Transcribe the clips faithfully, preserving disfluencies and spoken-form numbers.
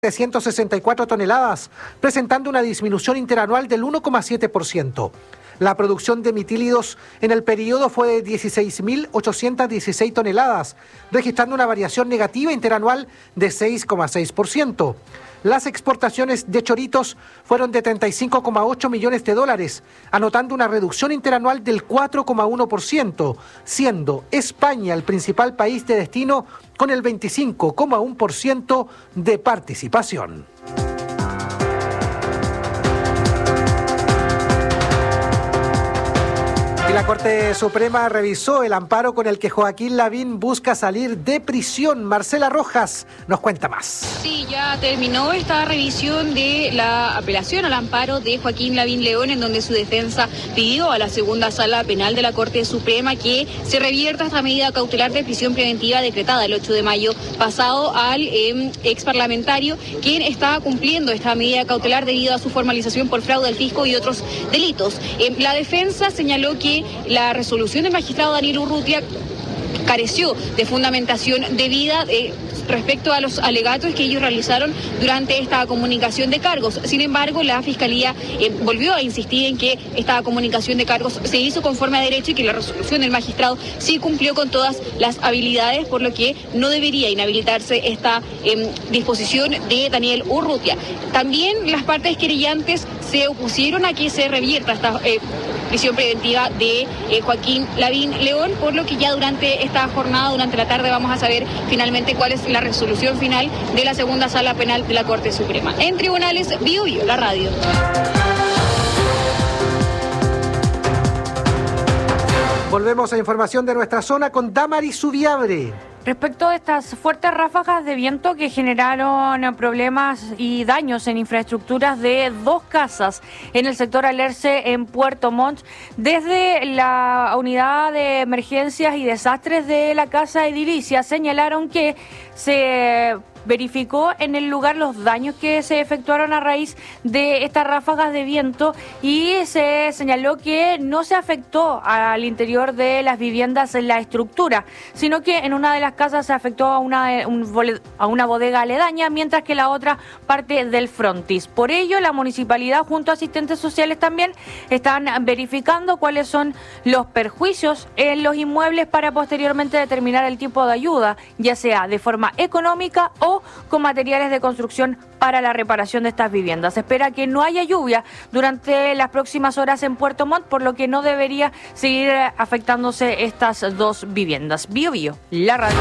de ciento sesenta y cuatro toneladas, presentando una disminución interanual del uno coma siete por ciento. La producción de mitílidos en el periodo fue de dieciséis mil ochocientas dieciséis toneladas, registrando una variación negativa interanual de seis coma seis por ciento. Las exportaciones de choritos fueron de treinta y cinco coma ocho millones de dólares, anotando una reducción interanual del cuatro coma uno por ciento, siendo España el principal país de destino con el veinticinco coma uno por ciento de participación. Y la Corte Suprema revisó el amparo con el que Joaquín Lavín busca salir de prisión. Marcela Rojas nos cuenta más. Sí, ya terminó esta revisión de la apelación al amparo de Joaquín Lavín León, en donde su defensa pidió a la segunda sala penal de la Corte Suprema que se revierta esta medida cautelar de prisión preventiva decretada el ocho de mayo pasado al eh, ex parlamentario, quien estaba cumpliendo esta medida cautelar debido a su formalización por fraude al fisco y otros delitos. Eh, la defensa señaló que la resolución del magistrado Daniel Urrutia careció de fundamentación debida eh, respecto a los alegatos que ellos realizaron durante esta comunicación de cargos. Sin embargo, la Fiscalía eh, volvió a insistir en que esta comunicación de cargos se hizo conforme a derecho y que la resolución del magistrado sí cumplió con todas las habilidades, por lo que no debería inhabilitarse esta eh, disposición de Daniel Urrutia. También las partes querellantes se opusieron a que se revierta esta eh, prisión preventiva de eh, Joaquín Lavín León, por lo que ya durante esta jornada, durante la tarde, vamos a saber finalmente cuál es la resolución final de la segunda sala penal de la Corte Suprema. En tribunales, Bio Bio, la radio. Volvemos a información de nuestra zona con Damaris Subiabre. Respecto a estas fuertes ráfagas de viento que generaron problemas y daños en infraestructuras de dos casas en el sector Alerce en Puerto Montt, desde la unidad de emergencias y desastres de la Casa Edilicia señalaron que se verificó en el lugar los daños que se efectuaron a raíz de estas ráfagas de viento y se señaló que no se afectó al interior de las viviendas en la estructura, sino que en una de las casas se afectó a una, un, a una bodega aledaña, mientras que la otra parte del frontis. Por ello, la municipalidad junto a asistentes sociales también están verificando cuáles son los perjuicios en los inmuebles para posteriormente determinar el tipo de ayuda, ya sea de forma económica o con materiales de construcción para la reparación de estas viviendas. Se espera que no haya lluvia durante las próximas horas en Puerto Montt, por lo que no debería seguir afectándose estas dos viviendas. Bio Bio, la radio.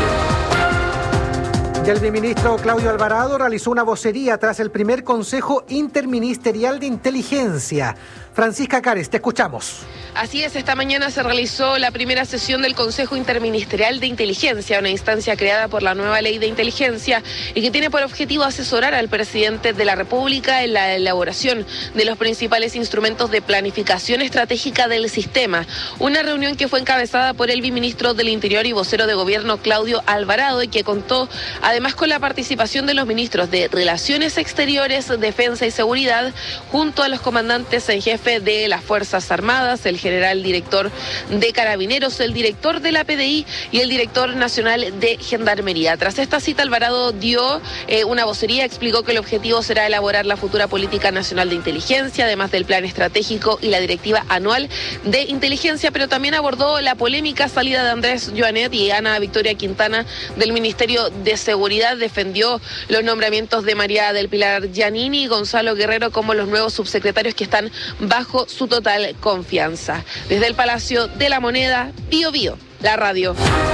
Y el viceministro Claudio Alvarado realizó una vocería tras el primer Consejo Interministerial de Inteligencia. Francisca Cares, te escuchamos. Así es, esta mañana se realizó la primera sesión del Consejo Interministerial de Inteligencia, una instancia creada por la nueva Ley de Inteligencia y que tiene por objetivo asesorar al presidente de la República en la elaboración de los principales instrumentos de planificación estratégica del sistema. Una reunión que fue encabezada por el viceministro del Interior y vocero de Gobierno Claudio Alvarado y que contó además con la participación de los ministros de Relaciones Exteriores, Defensa y Seguridad, junto a los comandantes en jefe de las Fuerzas Armadas, el general director de Carabineros, el director de la P D I y el director nacional de Gendarmería. Tras esta cita, Alvarado dio eh, una vocería, explicó que el objetivo será elaborar la futura política nacional de inteligencia, además del plan estratégico y la directiva anual de inteligencia, pero también abordó la polémica salida de Andrés Joanet y Ana Victoria Quintana del Ministerio de Seguridad. Defendió los nombramientos de María del Pilar Giannini y Gonzalo Guerrero como los nuevos subsecretarios que están bajo su total confianza. Desde el Palacio de la Moneda, Bio Bio, la radio.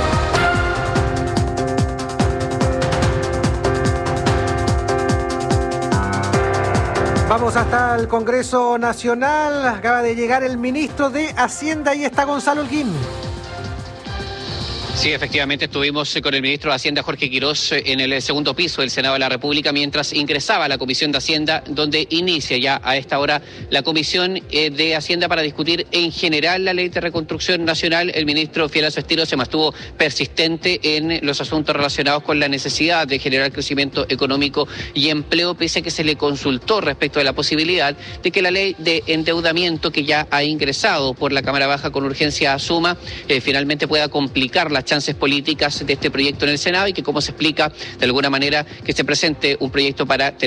Vamos hasta el Congreso Nacional. Acaba de llegar el ministro de Hacienda y está Gonzalo Holguín. Sí, efectivamente estuvimos con el ministro de Hacienda, Jorge Quirós, en el segundo piso del Senado de la República mientras ingresaba a la Comisión de Hacienda, donde inicia ya a esta hora la Comisión de Hacienda para discutir en general la Ley de Reconstrucción Nacional. El ministro, fiel a su estilo, se mantuvo persistente en los asuntos relacionados con la necesidad de generar crecimiento económico y empleo, pese a que se le consultó respecto de la posibilidad de que la ley de endeudamiento que ya ha ingresado por la Cámara Baja con urgencia a suma, eh, finalmente pueda complicar la chances políticas de este proyecto en el Senado y que cómo se explica de alguna manera que se presente un proyecto para